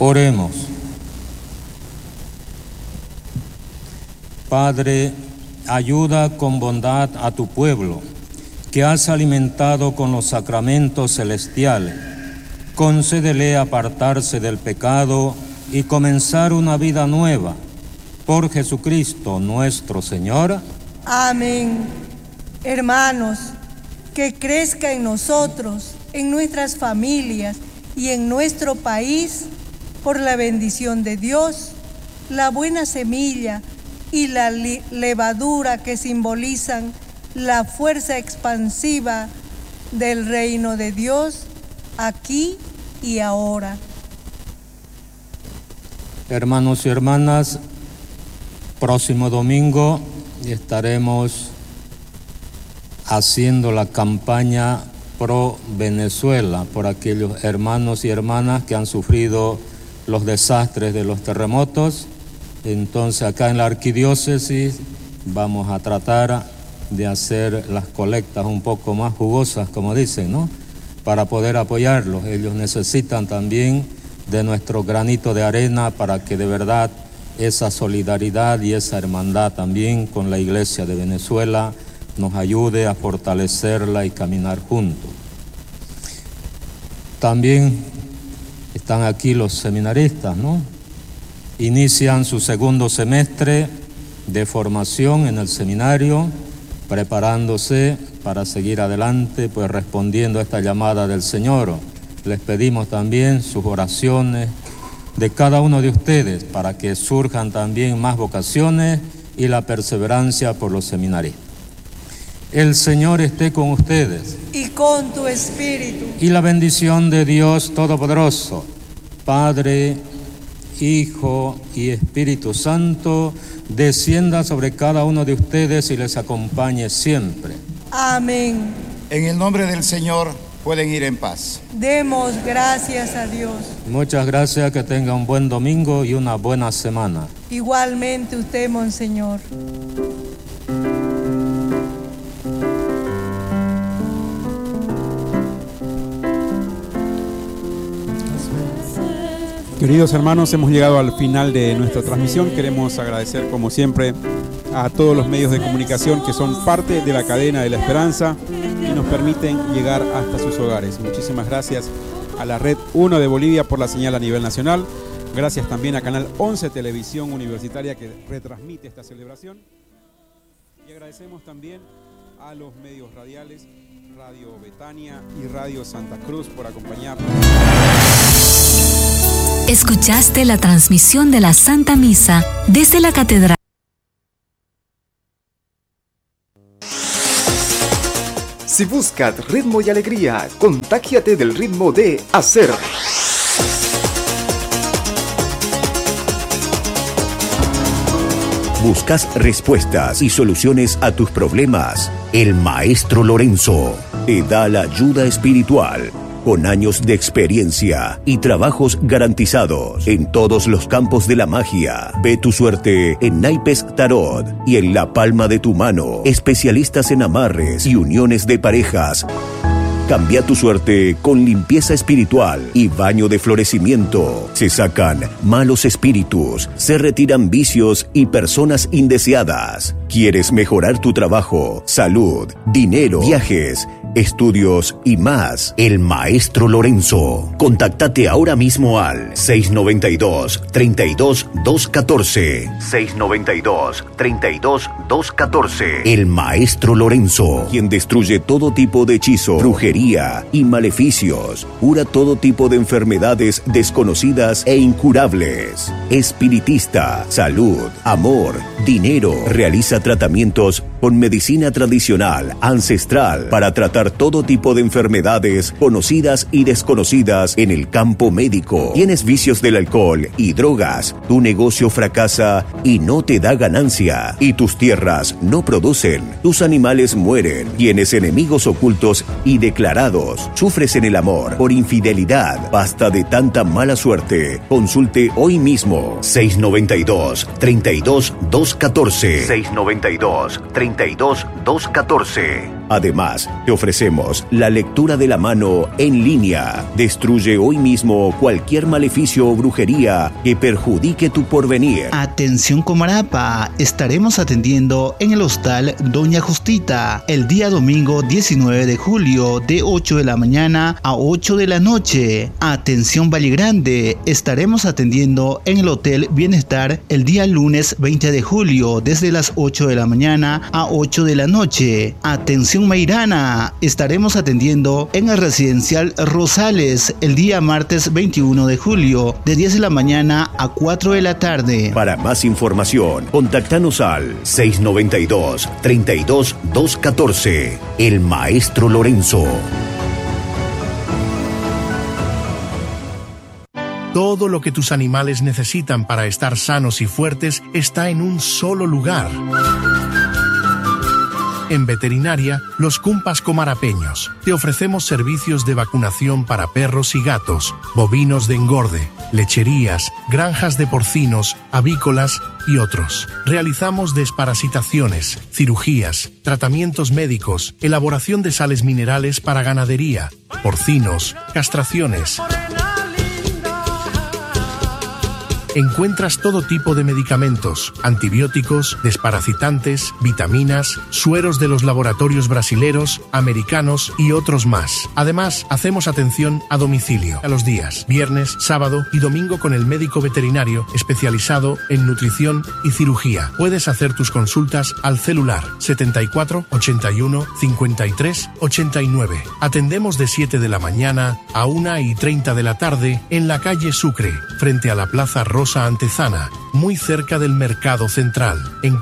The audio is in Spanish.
Oremos. Padre, ayuda con bondad a tu pueblo, que has alimentado con los sacramentos celestiales. Concédele apartarse del pecado y comenzar una vida nueva. Por Jesucristo nuestro Señor. Amén. Hermanos, que crezca en nosotros, en nuestras familias y en nuestro país, por la bendición de Dios, la buena semilla y la levadura que simbolizan la fuerza expansiva del reino de Dios, aquí y ahora. Hermanos y hermanas, próximo domingo estaremos haciendo la campaña pro Venezuela por aquellos hermanos y hermanas que han sufrido los desastres de los terremotos. Entonces acá en la arquidiócesis vamos a tratar de hacer las colectas un poco más jugosas, como dicen, ¿no? Para poder apoyarlos. Ellos necesitan también de nuestro granito de arena para que de verdad esa solidaridad y esa hermandad también con la Iglesia de Venezuela nos ayude a fortalecerla y caminar juntos. También están aquí los seminaristas, ¿no? Inician su segundo semestre de formación en el seminario, preparándose para seguir adelante, pues respondiendo a esta llamada del Señor. Les pedimos también sus oraciones de cada uno de ustedes para que surjan también más vocaciones y la perseverancia por los seminaristas. El Señor esté con ustedes. Y con tu espíritu. Y la bendición de Dios Todopoderoso, Padre, Hijo y Espíritu Santo, descienda sobre cada uno de ustedes y les acompañe siempre. Amén. En el nombre del Señor pueden ir en paz. Demos gracias a Dios. Muchas gracias, que tenga un buen domingo y una buena semana. Igualmente usted, Monseñor. Queridos hermanos, hemos llegado al final de nuestra transmisión. Queremos agradecer, como siempre, a todos los medios de comunicación que son parte de la cadena de la esperanza y nos permiten llegar hasta sus hogares. Muchísimas gracias a la Red 1 de Bolivia por la señal a nivel nacional. Gracias también a Canal 11 Televisión Universitaria, que retransmite esta celebración. Y agradecemos también a los medios radiales, Radio Betania y Radio Santa Cruz, por acompañarnos. Escuchaste la transmisión de la Santa Misa desde la Catedral. Si buscas ritmo y alegría, contágiate del ritmo de Hacer. ¿Buscas respuestas y soluciones a tus problemas? El Maestro Lorenzo te da la ayuda espiritual, con años de experiencia y trabajos garantizados en todos los campos de la magia. Ve tu suerte en naipes tarot y en la palma de tu mano. Especialistas en amarres y uniones de parejas. Cambia tu suerte con limpieza espiritual y baño de florecimiento. Se sacan malos espíritus, se retiran vicios y personas indeseadas. ¿Quieres mejorar tu trabajo, salud, dinero, viajes, estudios y más? El Maestro Lorenzo. Contáctate ahora mismo al 692-32-214. 692-32-214. El Maestro Lorenzo, quien destruye todo tipo de hechizo, brujería y maleficios, cura todo tipo de enfermedades desconocidas e incurables. Espiritista, salud, amor, dinero. Realiza tratamientos con medicina tradicional, ancestral, para tratar todo tipo de enfermedades conocidas y desconocidas en el campo médico. ¿Tienes vicios del alcohol y drogas? Tu negocio fracasa y no te da ganancia. Y tus tierras no producen. Tus animales mueren. Tienes enemigos ocultos y declarados. Sufres en el amor por infidelidad. Basta de tanta mala suerte. Consulte hoy mismo. 692-32-214. 692-32-214. Además, te ofrecemos la lectura de la mano en línea. Destruye hoy mismo cualquier maleficio o brujería que perjudique tu porvenir. Atención Comarapa, estaremos atendiendo en el hostal Doña Justita el día domingo 19 de julio de 8 de la mañana a 8 de la noche. Atención Valle Grande, estaremos atendiendo en el Hotel Bienestar el día lunes 20 de julio desde las 8 de la mañana a 8 de la noche. Atención Mairana, estaremos atendiendo en el Residencial Rosales el día martes 21 de julio de 10 de la mañana a 4 de la tarde. Para más información, contáctanos al 692-32214. El Maestro Lorenzo. Todo lo que tus animales necesitan para estar sanos y fuertes está en un solo lugar. En Veterinaria Los Cumpas Comarapeños te ofrecemos servicios de vacunación para perros y gatos, bovinos de engorde, lecherías, granjas de porcinos, avícolas y otros. Realizamos desparasitaciones, cirugías, tratamientos médicos, elaboración de sales minerales para ganadería, porcinos, castraciones. Encuentras todo tipo de medicamentos, antibióticos, desparasitantes, vitaminas, sueros de los laboratorios brasileros, americanos y otros más. Además, hacemos atención a domicilio a los días viernes, sábado y domingo con el médico veterinario especializado en nutrición y cirugía. Puedes hacer tus consultas al celular 74 81 53 89. Atendemos de 7 de la mañana a 1:30 de la tarde en la calle Sucre, frente a la Plaza Rosa Antezana, muy cerca del Mercado Central, en